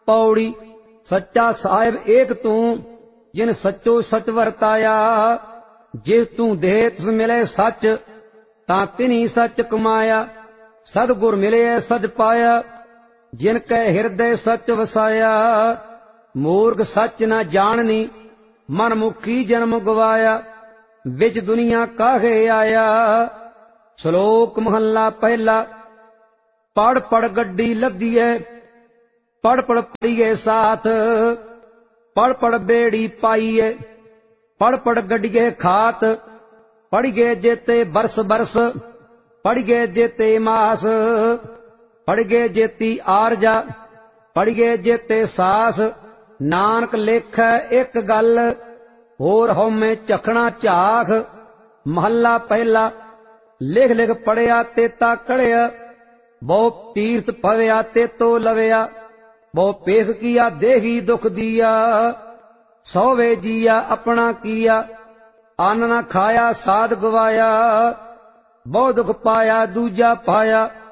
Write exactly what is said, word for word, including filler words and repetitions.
पौड़ी। सच्चा साहिब एक तू जिन सच्चो सच वरताया। जिस तू देह तिस मिले सच तां तिन्ही सच कमाया। सतगुर मिले सच पाया जिन कै हिरदय सच वसाया। मूर्ख सच न जाननी मन मुखी जन्म गवाया। विच दुनिया काहे आया। श्लोक महला पहला। पढ़ पढ़ गड्डी लदिए पढ़ पढ़ पड़िए साथ। पढ़ पढ़ बेड़ी पाइए पढ़ पढ़ गड्डिए खात। पढ़िए जेते बरस बरस पढ़िए जेते मास। पढ़िए जेती आरजा पढ़िए जेते सास। नानक लेखै एक गल होर हउमैं चखना झाख। महला पहला। लिख लिख पढ़िया तेता कढ़िया बहु तीर्थ पविया तेतो लविया। बहु पेख किया देही दुख दिया। सौवे जिया अपना किया अन्न न खाया साध गवाया। बहु दुख पाया दूजा पाया